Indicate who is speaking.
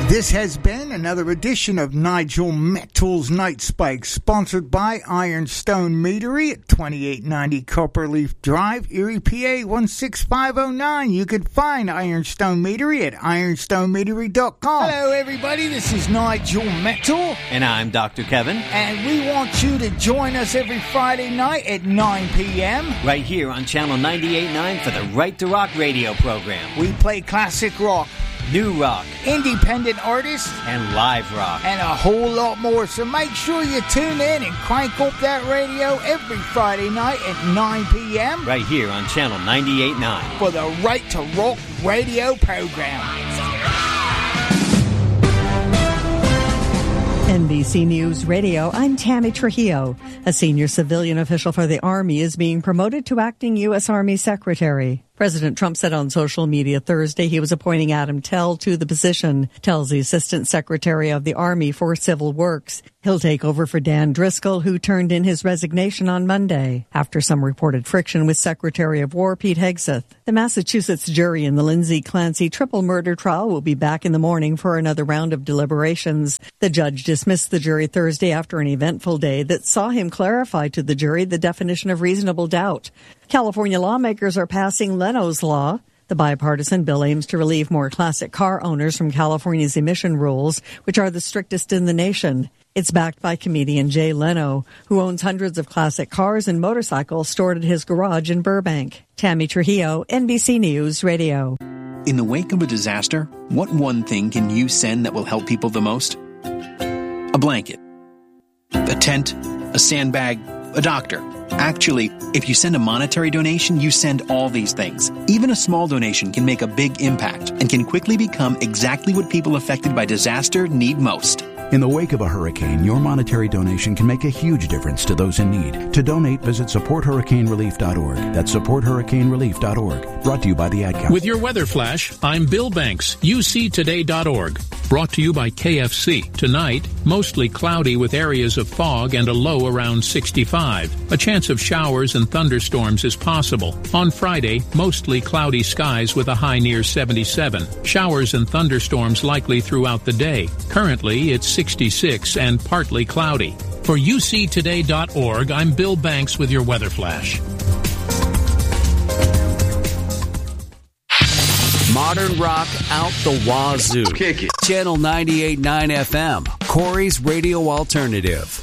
Speaker 1: This has been another edition of Nigel Metal's Night Spike, sponsored by Ironstone Meadery at 2890 Copperleaf Drive, Erie, PA 16509. You can find Ironstone Meadery at ironstonemeadery.com. Hello, everybody. This is Nigel Metal.
Speaker 2: And I'm Dr. Kevin.
Speaker 1: And we want you to join us every Friday night at 9 p.m.
Speaker 2: right here on Channel 98.9 for the Right to Rock radio program.
Speaker 1: We play classic rock,
Speaker 2: new rock,
Speaker 1: independent artists,
Speaker 2: and live rock,
Speaker 1: and a whole lot more. So make sure you tune in and crank up that radio every Friday night at 9 p.m.
Speaker 2: right here on Channel 98.9
Speaker 1: for the Right to Rock radio program.
Speaker 3: NBC News Radio, I'm Tammy Trujillo. A senior civilian official for the Army is being promoted to acting U.S. Army Secretary. President Trump said on social media Thursday he was appointing Adam Tell to the position. Tell's the Assistant Secretary of the Army for Civil Works. He'll take over for Dan Driscoll, who turned in his resignation on Monday after some reported friction with Secretary of War Pete Hegseth. The Massachusetts jury in the Lindsay Clancy triple murder trial will be back in the morning for another round of deliberations. The judge dismissed the jury Thursday after an eventful day that saw him clarify to the jury the definition of reasonable doubt. California lawmakers are passing Leno's Law. The bipartisan bill aims to relieve more classic car owners from California's emission rules, which are the strictest in the nation. It's backed by comedian Jay Leno, who owns hundreds of classic cars and motorcycles stored at his garage in Burbank. Tammy Trujillo, NBC News Radio.
Speaker 4: In the wake of a disaster, what one thing can you send that will help people the most? A blanket, a tent, a sandbag, a doctor. Actually, if you send a monetary donation, you send all these things. Even a small donation can make a big impact and can quickly become exactly what people affected by disaster need most.
Speaker 5: In the wake of a hurricane, your monetary donation can make a huge difference to those in need. To donate, visit supporthurricanerelief.org. That's supporthurricanerelief.org. Brought to you by the Ad Council.
Speaker 6: With your weather flash, I'm Bill Banks, uctoday.org. Brought to you by KFC. Tonight, mostly cloudy with areas of fog and a low around 65. A chance of showers and thunderstorms is possible. On Friday, mostly cloudy skies with a high near 77. Showers and thunderstorms likely throughout the day. Currently, it's 66 and partly cloudy. For uctoday.org, I'm Bill Banks with your weather flash.
Speaker 7: Modern rock out the wazoo.
Speaker 8: Kick it.
Speaker 7: Channel 98.9 FM, Corey's Radio Alternative.